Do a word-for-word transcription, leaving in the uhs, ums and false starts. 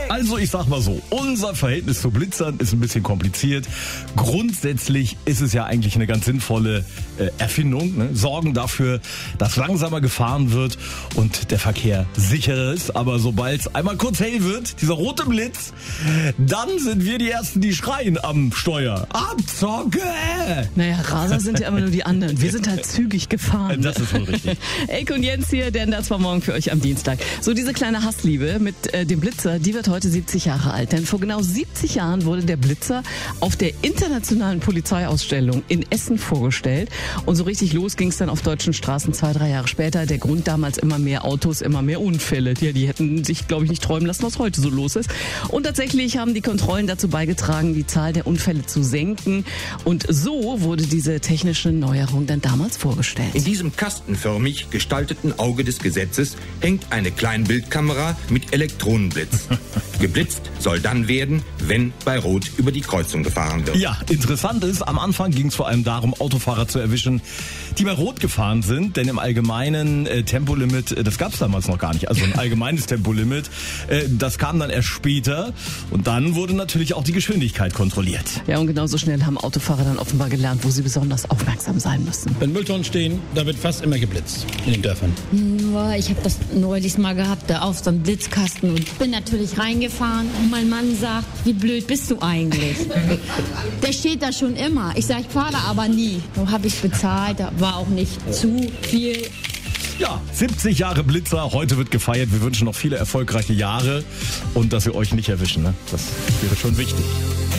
Also ich sag mal so, unser Verhältnis zu Blitzern ist ein bisschen kompliziert. Grundsätzlich ist es ja eigentlich eine ganz sinnvolle äh, Erfindung. Ne? Sorgen dafür, dass langsamer gefahren wird und der Verkehr sicherer ist. Aber sobald es einmal kurz hell wird, dieser rote Blitz, dann sind wir die Ersten, die schreien am Steuer. Abzocke! Naja, Raser sind ja immer nur die anderen. Wir sind halt zügig gefahren. Das ist wohl richtig. Elke und Jens hier, denn das war morgen für euch am Dienstag. So, diese kleine Hassliebe mit äh, dem Blitzer, die wird heute siebzig Jahre alt. Denn vor genau siebzig Jahren wurde der Blitzer auf der internationalen Polizeiausstellung in Essen vorgestellt. Und so richtig los ging es dann auf deutschen Straßen zwei, drei Jahre später. Der Grund damals immer mehr Autos, immer mehr Unfälle. Die, die hätten sich, glaube ich, nicht träumen lassen, was heute so los ist. Und tatsächlich haben die Kontrollen dazu beigetragen, die Zahl der Unfälle zu senken. Und so wurde diese technische Neuerung dann damals vorgestellt. In diesem kastenförmig gestalteten Auge des Gesetzes hängt eine Kleinbildkamera mit Elektronenblitz. Geblitzt soll dann werden, wenn bei Rot über die Kreuzung gefahren wird. Ja, interessant ist, am Anfang ging es vor allem darum, Autofahrer zu erwischen, die bei Rot gefahren sind, denn im allgemeinen äh, Tempolimit, äh, das gab es damals noch gar nicht, also ein allgemeines Tempolimit, äh, das kam dann erst später und dann wurde natürlich auch die Geschwindigkeit kontrolliert. Ja, und genauso schnell haben Autofahrer dann offenbar gelernt, wo sie besonders aufmerksam sein müssen. Wenn Mülltonnen stehen, da wird fast immer geblitzt in den Dörfern. Nur, ich habe das neulich mal gehabt, da auf so einem Blitzkasten und bin natürlich reingefahren und mein Mann sagt, wie blöd bist du eigentlich? Der steht da schon immer. Ich sage, ich fahre da aber nie. So habe ich bezahlt, da war auch nicht zu viel. Ja, siebzig Jahre Blitzer, heute wird gefeiert. Wir wünschen noch viele erfolgreiche Jahre und dass wir euch nicht erwischen. Ne? Das wäre schon wichtig.